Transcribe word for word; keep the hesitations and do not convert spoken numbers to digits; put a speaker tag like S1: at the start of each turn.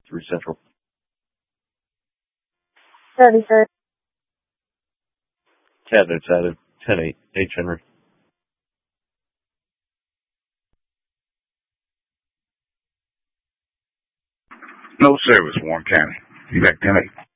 S1: three Central.
S2: thirty, sir.
S1: Cabinets added, ten eight, H. Henry.
S3: No service, Warren County. You back ten eight.